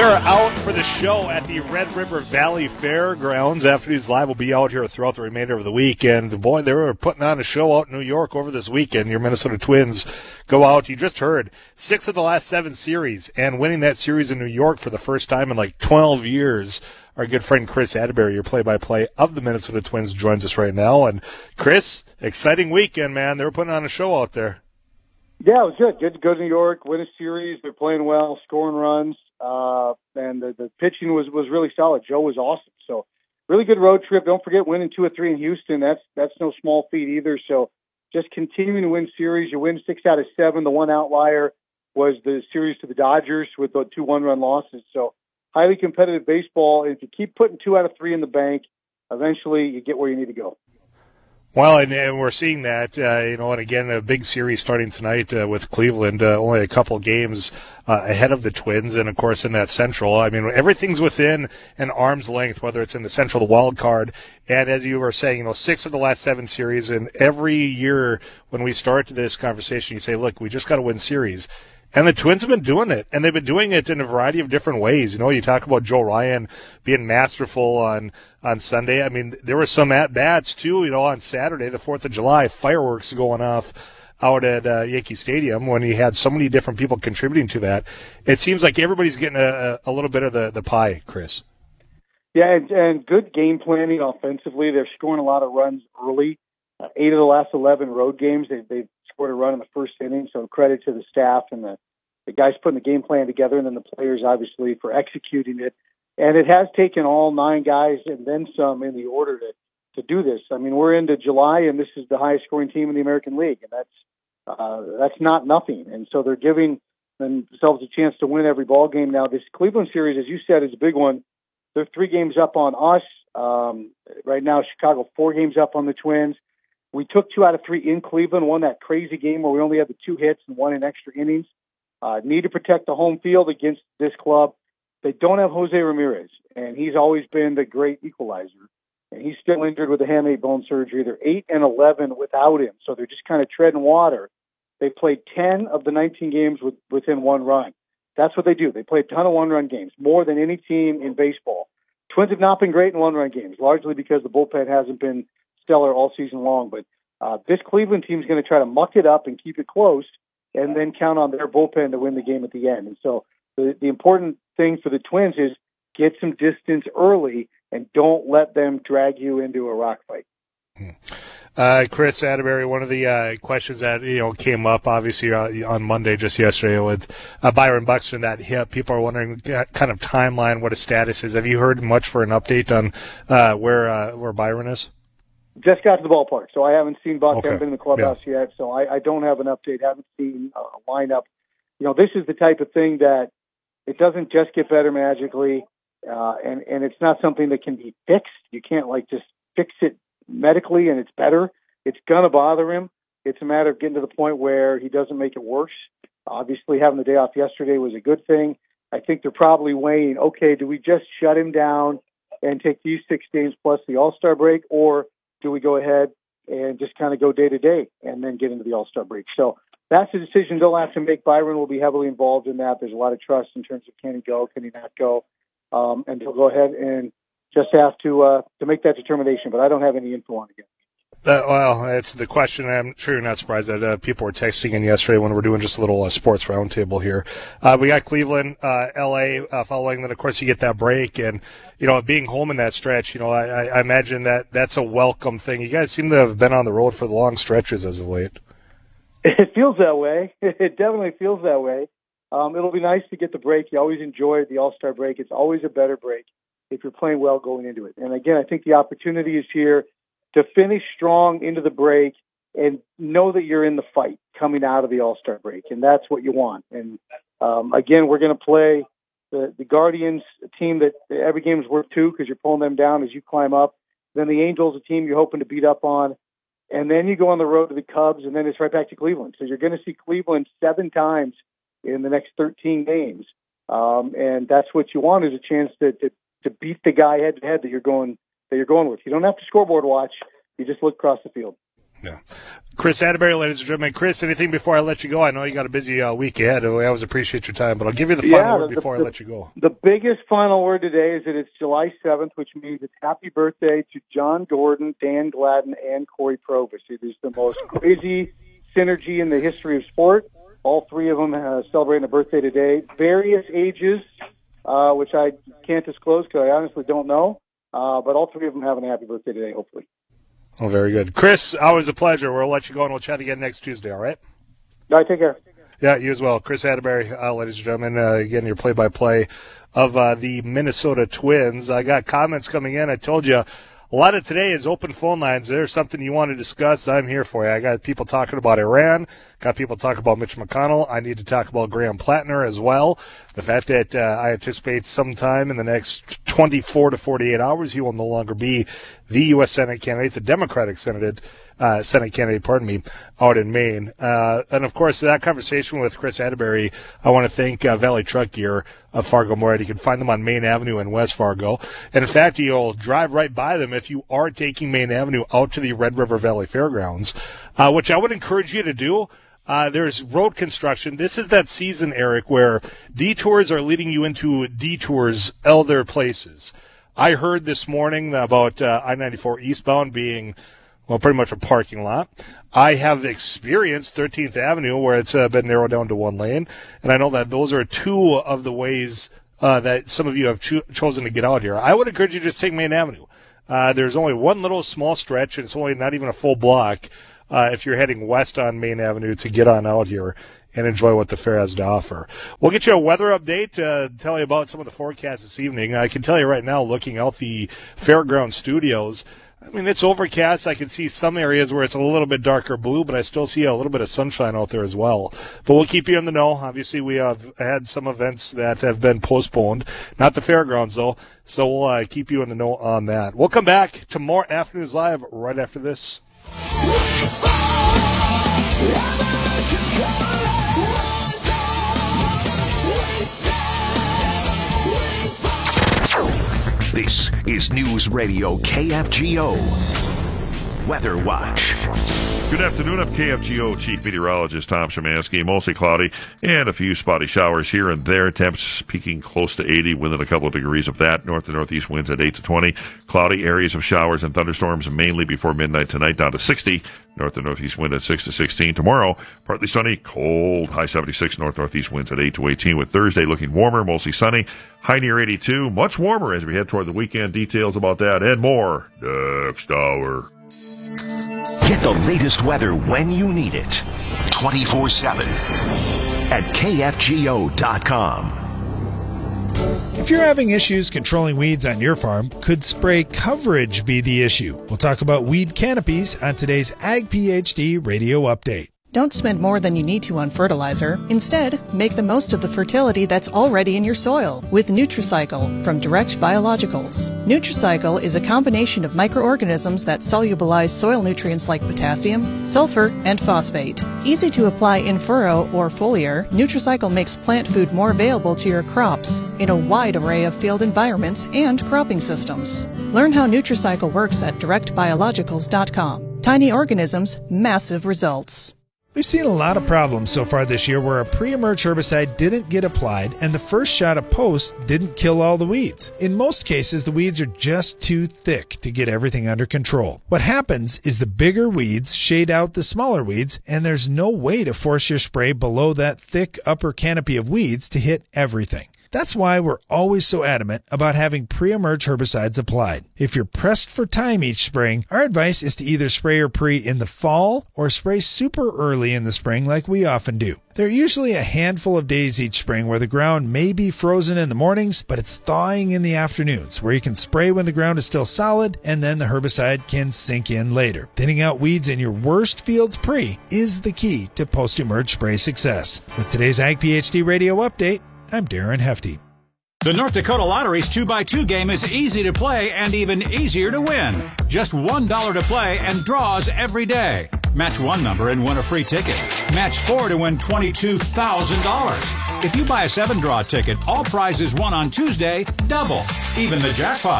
are out for the show at the Red River Valley Fairgrounds. Afternoons Live will be out here throughout the remainder of the week. And, boy, they were putting on a show out in New York over this weekend. Your Minnesota Twins go out. You just heard 6 of the last 7 series, and winning that series in New York for the first time in like 12 years. Our good friend Chris Atterbury, your play-by-play of the Minnesota Twins, joins us right now. And, Chris, exciting weekend, man. They were putting on a show out there. Yeah, it was good. Good to go to New York, win a series. They're playing well, scoring runs, and the pitching was really solid. Joe was awesome. So really good road trip. Don't forget winning 2 of 3 in Houston. That's no small feat either. So just continuing to win series. You win 6 out of 7. The one outlier was the series to the Dodgers with the 2 one-run losses. So highly competitive baseball. If you keep putting 2 out of 3 in the bank, eventually you get where you need to go. Well, and we're seeing that, and again, a big series starting tonight with Cleveland, only a couple games ahead of the Twins, and, of course, in that Central. I mean, everything's within an arm's length, whether it's in the Central, the wild card, and as you were saying, 6 of the last 7 series, and every year when we start this conversation, you say, look, we just got to win series. And the Twins have been doing it, and they've been doing it in a variety of different ways. You talk about Joe Ryan being masterful on Sunday. I mean, there were some at-bats, too, on Saturday, the 4th of July, fireworks going off out at Yankee Stadium when you had so many different people contributing to that. It seems like everybody's getting a little bit of the pie, Chris. Yeah, and good game planning offensively. They're scoring a lot of runs early. 8 of the last 11 road games, they've scored a run in the first inning, so credit to the staff and the guys putting the game plan together, and then the players, obviously, for executing it. And it has taken all 9 guys and then some in the order to do this. I mean, we're into July, and this is the highest-scoring team in the American League, and that's not nothing. And so they're giving themselves a chance to win every ball game. Now, this Cleveland series, as you said, is a big one. They're 3 games up on us. Right now, Chicago 4 games up on the Twins. We took 2 out of 3 in Cleveland, won that crazy game where we only had the 2 hits and 1 in extra innings. Need to protect the home field against this club. They don't have Jose Ramirez, and he's always been the great equalizer. And he's still injured with a hamate bone surgery. They're 8-11 without him, so they're just kind of treading water. They played 10 of the 19 games within 1 run. That's what they do. They play a ton of 1-run games, more than any team in baseball. Twins have not been great in 1-run games, largely because the bullpen hasn't been stellar all season long. But this Cleveland team is going to try to muck it up and keep it close and then count on their bullpen to win the game at the end. And so the important thing for the Twins is get some distance early and don't let them drag you into a rock fight. Chris Atterbury, one of the questions that came up obviously on Monday just yesterday with Byron Buxton, that hip. People are wondering kind of timeline, what his status is. Have you heard much for an update on where Byron is? Just got to the ballpark, so I haven't seen Buck. Okay. Haven't been in the clubhouse yet, so I don't have an update. Haven't seen a lineup. This is the type of thing that it doesn't just get better magically, and it's not something that can be fixed. You can't just fix it medically and it's better. It's gonna bother him. It's a matter of getting to the point where he doesn't make it worse. Obviously, having the day off yesterday was a good thing. I think they're probably weighing, okay, do we just shut him down and take these 6 games plus the All-Star break, or do we go ahead and just kind of go day to day and then get into the All-Star break? So that's a decision they'll have to make. Byron will be heavily involved in that. There's a lot of trust in terms of can he go, can he not go, and they'll go ahead and just have to make that determination. But I don't have any info on it yet. Well, it's the question. I'm sure you're not surprised that people were texting in yesterday when we're doing just a little sports roundtable here. We got Cleveland, L.A. Following, then of course you get that break, and being home in that stretch. I imagine that's a welcome thing. You guys seem to have been on the road for the long stretches as of late. It feels that way. It definitely feels that way. It'll be nice to get the break. You always enjoy the All-Star break. It's always a better break if you're playing well going into it. And again, I think the opportunity is here to finish strong into the break and know that you're in the fight coming out of the All-Star break, and that's what you want. And again, we're going to play the Guardians, a team that every game is worth 2 because you're pulling them down as you climb up. Then the Angels, a team you're hoping to beat up on. And then you go on the road to the Cubs, and then it's right back to Cleveland. So you're going to see Cleveland 7 times in the next 13 games. And that's what you want, is a chance to beat the guy head-to-head that you're going with. You don't have to scoreboard watch. You just look across the field. Yeah. Chris Atterbury, ladies and gentlemen. Chris, anything before I let you go? I know you got a busy week ahead. I always appreciate your time, but I'll give you the final word before I let you go. The biggest final word today is that it's July 7th, which means it's happy birthday to John Gordon, Dan Gladden, and Corey Provis. It is the most crazy synergy in the history of sport. All three of them celebrating a birthday today. Various ages, which I can't disclose because I honestly don't know. But all three of them having a happy birthday today, hopefully. Oh, very good. Chris, always a pleasure. We'll let you go, and we'll chat again next Tuesday, all right? All right, take care. Yeah, you as well. Chris Atterbury, ladies and gentlemen, again, your play-by-play of the Minnesota Twins. I got comments coming in. I told you, a lot of today is open phone lines. There's something you want to discuss, I'm here for you. I got people talking about Iran, got people talking about Mitch McConnell. I need to talk about Graham Plattner as well. The fact that I anticipate sometime in the next 24 to 48 hours he will no longer be the U.S. Senate candidate, the Democratic Senate candidate, out in Maine. And, of course, that conversation with Chris Atterbury, I want to thank Valley Truck Gear of Fargo-Moorhead. You can find them on Main Avenue in West Fargo. And, in fact, you'll drive right by them if you are taking Main Avenue out to the Red River Valley Fairgrounds, which I would encourage you to do. There's road construction. This is that season, Eric, where detours are leading you into detours other places. I heard this morning about I-94 eastbound being, well, pretty much a parking lot. I have experienced 13th Avenue where it's been narrowed down to one lane, and I know that those are two of the ways that some of you have chosen to get out here. I would encourage you to just take Main Avenue. There's only one little small stretch, and it's only not even a full block if you're heading west on Main Avenue to get on out here and enjoy what the fair has to offer. We'll get you a weather update, tell you about some of the forecasts this evening. I can tell you right now, looking out the Fairground Studios, I mean, it's overcast. I can see some areas where it's a little bit darker blue, but I still see a little bit of sunshine out there as well. But we'll keep you in the know. Obviously, we have had some events that have been postponed. Not the fairgrounds, though, so we'll keep you in the know on that. We'll come back to more Afternoons Live right after this. This is News Radio KFGO Weather Watch. Good afternoon. I'm KFGO Chief Meteorologist Tom Szymanski. Mostly cloudy and a few spotty showers here and there. Temps peaking close to 80, within a couple of degrees of that. North to northeast winds at 8 to 20. Cloudy areas of showers and thunderstorms mainly before midnight tonight, down to 60. North to northeast wind at 6 to 16. Tomorrow, partly sunny, cold, high 76. North-northeast winds at 8 to 18. With Thursday looking warmer, mostly sunny, high near 82. Much warmer as we head toward the weekend. Details about that and more next hour. Get the latest weather when you need it, 24/7 at KFGO.com. If you're having issues controlling weeds on your farm, could spray coverage be the issue? We'll talk about weed canopies on today's Ag PhD Radio Update. Don't spend more than you need to on fertilizer. Instead, make the most of the fertility that's already in your soil with Nutricycle from Direct Biologicals. Nutricycle is a combination of microorganisms that solubilize soil nutrients like potassium, sulfur, and phosphate. Easy to apply in furrow or foliar, Nutricycle makes plant food more available to your crops in a wide array of field environments and cropping systems. Learn how Nutricycle works at directbiologicals.com. Tiny organisms, massive results. We've seen a lot of problems so far this year where a pre-emerge herbicide didn't get applied and the first shot of Post didn't kill all the weeds. In most cases, the weeds are just too thick to get everything under control. What happens is the bigger weeds shade out the smaller weeds, and there's no way to force your spray below that thick upper canopy of weeds to hit everything. That's why we're always so adamant about having pre-emerge herbicides applied. If you're pressed for time each spring, our advice is to either spray your pre in the fall or spray super early in the spring like we often do. There are usually a handful of days each spring where the ground may be frozen in the mornings, but it's thawing in the afternoons, where you can spray when the ground is still solid, and then the herbicide can sink in later. Thinning out weeds in your worst fields pre is the key to post-emerge spray success. With today's Ag PhD Radio Update, I'm Darren Hefty. The North Dakota Lottery's 2x2 game is easy to play and even easier to win. Just $1 to play and draws every day. Match one number and win a free ticket. Match 4 to win $22,000. If you buy a 7-draw ticket, all prizes won on Tuesday double, even the jackpot.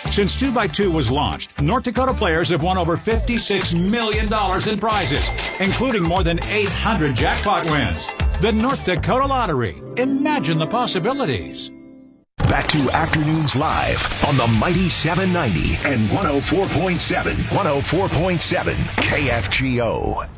Since 2x2 was launched, North Dakota players have won over $56 million in prizes, including more than 800 jackpot wins. The North Dakota Lottery. Imagine the possibilities. Back to Afternoons Live on the Mighty 790 and 104.7 KFGO.